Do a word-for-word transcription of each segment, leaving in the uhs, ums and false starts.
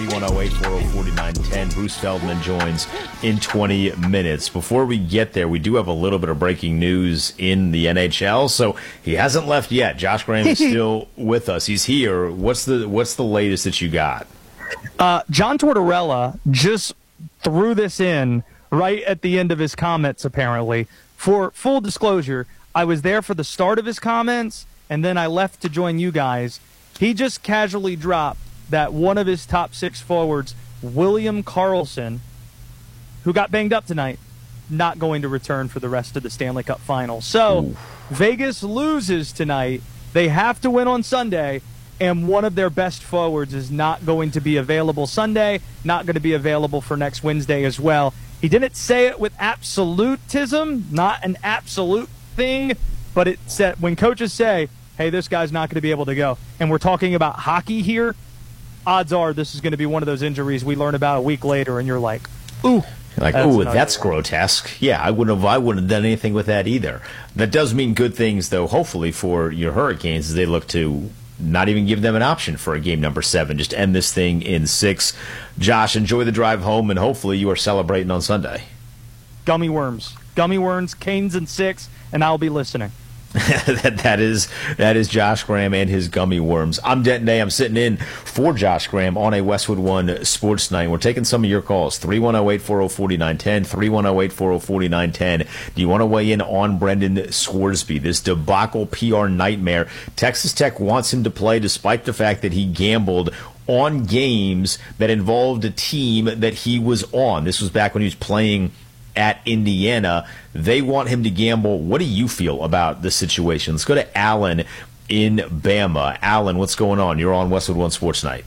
one oh eight, four oh, forty-nine ten. Bruce Feldman joins in twenty minutes. Before we get there, we do have a little bit of breaking news in the N H L, so he hasn't left yet. Josh Graham is still with us. He's here. What's the what's the latest that you got? Uh, John Tortorella just threw this in right at the end of his comments, apparently. For full disclosure, I was there for the start of his comments, and then I left to join you guys. He just casually dropped that one of his top six forwards, William Karlsson, who got banged up tonight, not going to return for the rest of the Stanley Cup Finals. So Ooh. Vegas loses tonight. They have to win on Sunday, and one of their best forwards is not going to be available Sunday, not going to be available for next Wednesday as well. He didn't say it with absolutism, not an absolute thing, but it said when coaches say, hey, this guy's not going to be able to go, and we're talking about hockey here, odds are this is going to be one of those injuries we learn about a week later, and you're like, ooh. Like, that's ooh, that's grotesque. Yeah, I wouldn't have I wouldn't have done anything with that either. That does mean good things, though, hopefully, for your Hurricanes as they look to not even give them an option for a game number seven. Just end this thing in six. Josh, enjoy the drive home, and hopefully you are celebrating on Sunday. Gummy worms. Gummy worms, Canes in six, and I'll be listening. that, that is that is Josh Graham and his gummy worms. I'm Denton Day. I'm sitting in for Josh Graham on a Westwood One Sports Night. We're taking some of your calls. three one oh eight, four oh, forty-nine ten. three one oh eight, four oh, forty-nine ten. Do you want to weigh in on Brendan Scoresby, this debacle P R nightmare? Texas Tech wants him to play despite the fact that he gambled on games that involved a team that he was on. This was back when he was playing at Indiana. They want him to gamble. What do you feel about this situation? Let's go to Alan in Bama. Alan, what's going on? You're on Westwood One Sports Night.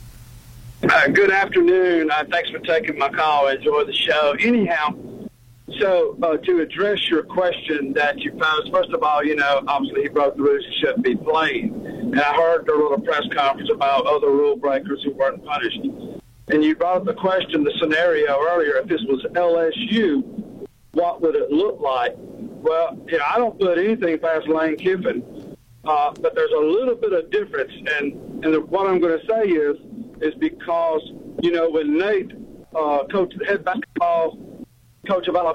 Uh, good afternoon. Uh, thanks for taking my call. I enjoy the show. Anyhow, so uh, to address your question that you posed, first of all, you know, obviously he broke the rules. He shouldn't be playing. And I heard the little press conference about other rule breakers who weren't punished. And you brought up the question, the scenario earlier, if this was L S U, what would it look like? Well, you know, I don't put anything past Lane Kiffin, uh, but there's a little bit of difference. And, and what I'm going to say is, is because, you know, when Nate, uh, coach, head basketball coach of Alabama,